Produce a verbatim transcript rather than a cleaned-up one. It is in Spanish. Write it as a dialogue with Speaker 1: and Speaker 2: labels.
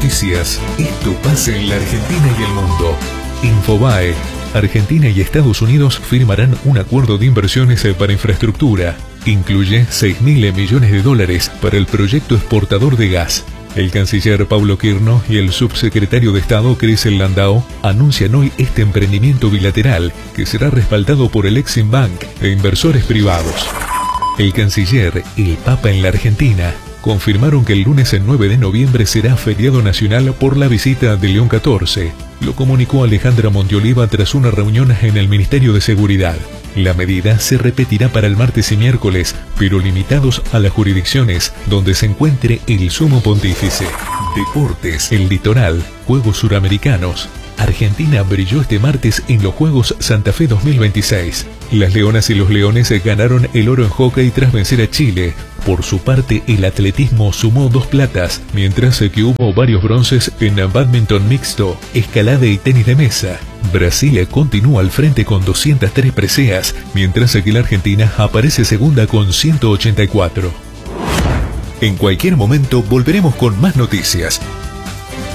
Speaker 1: noticias. Esto pasa en la Argentina y el mundo. Infobae. Argentina y Estados Unidos firmarán un acuerdo de inversiones para infraestructura. Incluye seis mil millones de dólares para el proyecto exportador de gas. El canciller Paulo Quirno y el subsecretario de Estado Crisel Landau anuncian hoy este emprendimiento bilateral que será respaldado por el Exim Bank e inversores privados. El canciller y el Papa en la Argentina confirmaron que el lunes nueve de noviembre será feriado nacional por la visita de León catorce. Lo comunicó Alejandra Monteoliva tras una reunión en el Ministerio de Seguridad. La medida se repetirá para el martes y miércoles, pero limitados a las jurisdicciones donde se encuentre el sumo pontífice. Deportes, el litoral, Juegos Suramericanos. Argentina brilló este martes en los Juegos Santa Fe dos mil veintiséis. Las Leonas y los Leones ganaron el oro en hockey tras vencer a Chile. Por su parte, el atletismo sumó dos platas, mientras que hubo varios bronces en bádminton mixto, escalada y tenis de mesa. Brasil continúa al frente con doscientas tres preseas, mientras que la Argentina aparece segunda con ciento ochenta y cuatro. En cualquier momento volveremos con más noticias.